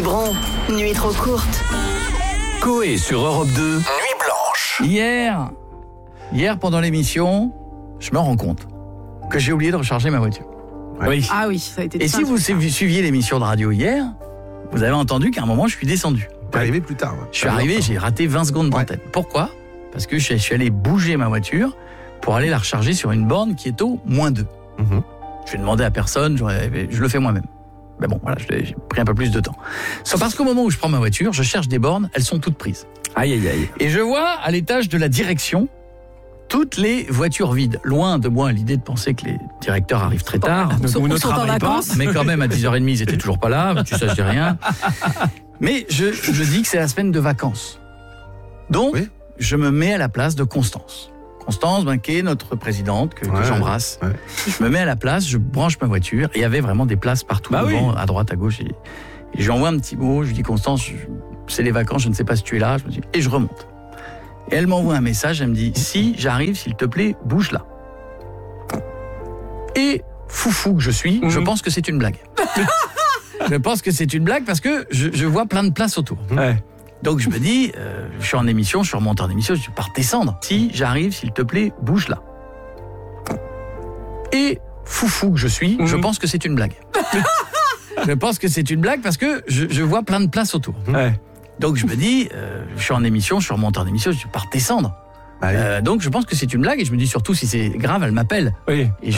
Quiberon, nuit trop courte. Coé sur Europe 2, Nuit Blanche. Hier pendant l'émission, je me rends compte que j'ai oublié de recharger ma voiture. Oui. Ah oui, ça a été. Et si vous suiviez l'émission de radio hier, vous avez entendu qu'à un moment, je suis descendu. T'es arrivé plus tard. Je suis arrivé, j'ai raté 20 secondes d'antenne. Pourquoi ? Parce que je suis allé bouger ma voiture pour aller la recharger sur une borne qui est au -2. Je vais demander à personne, je le fais moi-même. Mais bon, voilà, j'ai pris un peu plus de temps. C'est parce qu'au moment où je prends ma voiture, je cherche des bornes, elles sont toutes prises. Aïe, aïe, aïe. Et je vois à l'étage de la direction toutes les voitures vides. Loin de moi l'idée de penser que les directeurs arrivent très tard. Vous ne sont en travaillez pas. vacances. Mais quand même, à 10h30, ils étaient toujours pas là. Tu sais, je dis rien. Mais je dis que c'est la semaine de vacances. Donc, Oui. je me mets à la place de Constance. Constance, qui est notre présidente, que j'embrasse. Ouais. Je me mets à la place, je branche ma voiture. Et il y avait vraiment des places partout, devant, à droite, à gauche. Et je lui envoie un petit mot. Je lui dis, Constance, c'est les vacances, je ne sais pas si tu es là. Et je remonte. Et elle m'envoie un message, elle me dit, si j'arrive, s'il te plaît, bouge là. Et foufou que je suis, je pense que c'est une blague. Je pense que c'est une blague parce que je vois plein de places autour. Ouais. Donc je me dis, je suis en émission, je suis remonté en émission, je vais pas redescendre. Si j'arrive, s'il te plaît, bouge là. Et foufou que je suis, je pense que c'est une blague. Je pense que c'est une blague parce que je vois plein de places autour. Ouais. Donc je me dis, je suis en émission, je suis remonté en émission, je vais pas redescendre. Donc je pense que c'est une blague et je me dis surtout si c'est grave, elle m'appelle. Oui. Et